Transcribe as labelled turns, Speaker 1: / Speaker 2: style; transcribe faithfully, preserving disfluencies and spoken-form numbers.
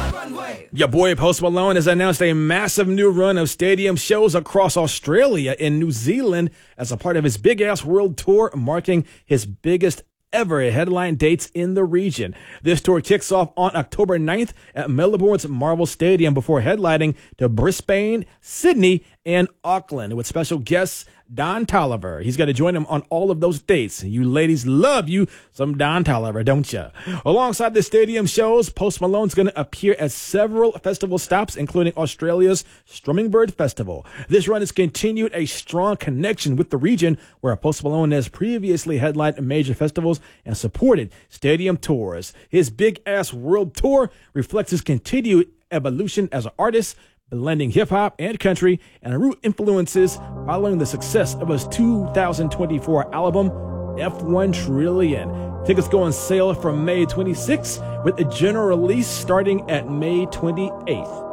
Speaker 1: Your boy Post Malone has announced a massive new run of stadium shows across Australia and New Zealand as a part of his Big Ass World Tour, marking his biggest ever headline dates in the region. This tour kicks off on October ninth at Melbourne's Marvel Stadium before headlining to Brisbane, Sydney, and Auckland with special guests Don Toliver. He's going to join him on all of those dates. You ladies love you some Don Toliver, don't you? Alongside the stadium shows, Post Malone's going to appear at several festival stops, including Australia's Strumming Bird Festival. This run has continued a strong connection with the region, where Post Malone has previously headlined major festivals and supported stadium tours. His Big Ass World Tour reflects his continued evolution as an artist, blending hip-hop and country and root influences following the success of his two thousand twenty-four album, F one Trillion. Tickets go on sale from May twenty-sixth, with a general release starting at May twenty-eighth.